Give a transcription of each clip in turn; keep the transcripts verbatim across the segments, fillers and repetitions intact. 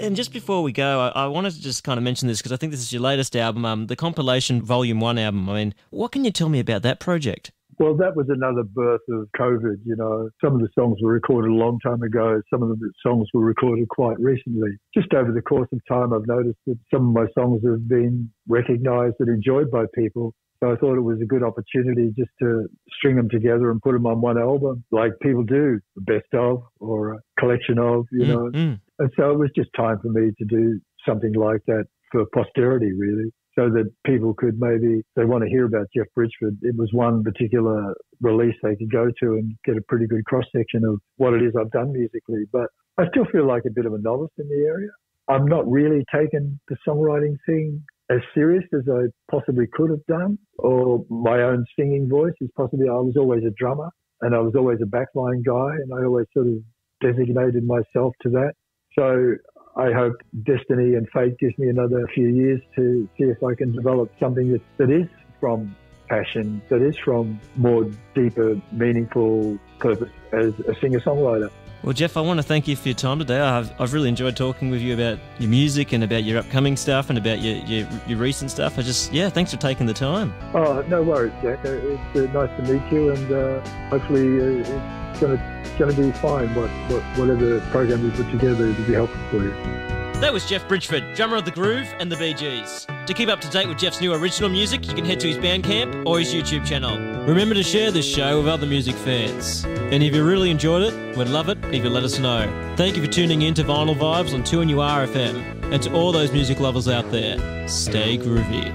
And just before we go, I, I wanted to just kind of mention this because I think this is your latest album, um, the compilation Volume one album. I mean, what can you tell me about that project? Well, that was another birth of COVID, you know. Some of the songs were recorded a long time ago. Some of the songs were recorded quite recently. Just over the course of time, I've noticed that some of my songs have been recognised and enjoyed by people. So I thought it was a good opportunity just to string them together and put them on one album, like people do, the best of or a collection of, you know. Mm-hmm. And so it was just time for me to do something like that for posterity, really, so that people could maybe, if they want to hear about Jeff Bridgford, it was one particular release they could go to and get a pretty good cross-section of what it is I've done musically. But I still feel like a bit of a novice in the area. I'm not really taken the songwriting thing as serious as I possibly could have done, or my own singing voice is possibly, I was always a drummer and I was always a backline guy and I always sort of designated myself to that. So I hope destiny and fate gives me another few years to see if I can develop something that, that is from passion, that is from more deeper, meaningful purpose as a singer-songwriter. Well, Jeff, I want to thank you for your time today. I've, I've really enjoyed talking with you about your music and about your upcoming stuff and about your, your, your recent stuff. I just, yeah, thanks for taking the time. Oh, no worries, Jack. It's uh, nice to meet you, and uh, hopefully uh, it's going to going to be fine. What, what, whatever program we put together, it'll be helpful for you. That was Jeff Bridgford, drummer of The Groove and the Bee Gees. To keep up to date with Jeff's new original music, you can head to his Bandcamp or his YouTube channel. Remember to share this show with other music fans. And if you really enjoyed it, we'd love it if you let us know. Thank you for tuning in to Vinyl Vibes on two N U R F M. And to all those music lovers out there, stay groovy.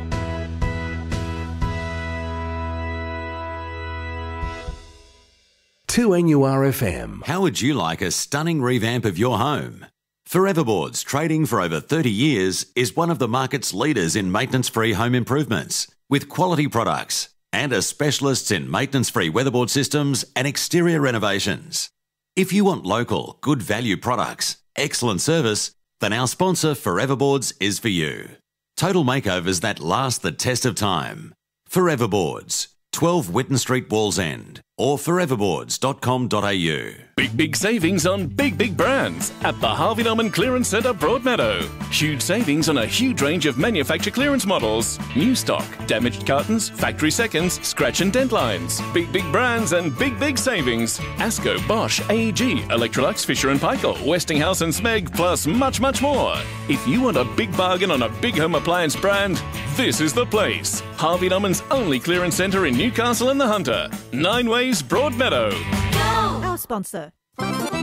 two N U R F M. How would you like a stunning revamp of your home? Foreverboards, trading for over thirty years, is one of the market's leaders in maintenance-free home improvements, with quality products and are specialists in maintenance-free weatherboard systems and exterior renovations. If you want local, good value products, excellent service, then our sponsor Foreverboards is for you. Total makeovers that last the test of time. Foreverboards, twelve Witten Street, Wallsend, or foreverboards dot com dot a u. Big, big savings on big, big brands at the Harvey Norman Clearance Centre, Broadmeadow. Huge savings on a huge range of manufacturer clearance models. New stock, damaged cartons, factory seconds, scratch and dent lines. Big, big brands and big, big savings. Asco, Bosch, A E G, Electrolux, Fisher and Paykel, Westinghouse and Smeg, plus much, much more. If you want a big bargain on a big home appliance brand, this is the place. Harvey Norman's only clearance centre in Newcastle and the Hunter. Nine Ways, Broadmeadow. Our sponsor.